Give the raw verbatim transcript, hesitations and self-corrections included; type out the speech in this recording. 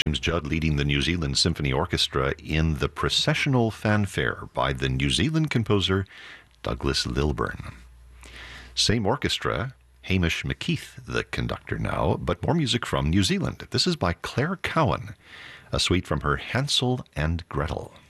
James Judd leading the New Zealand Symphony Orchestra in the processional fanfare by the New Zealand composer Douglas Lilburn. Same orchestra, Hamish McKeith, the conductor now, but more music from New Zealand. This is by Claire Cowan, a suite from her Hansel and Gretel.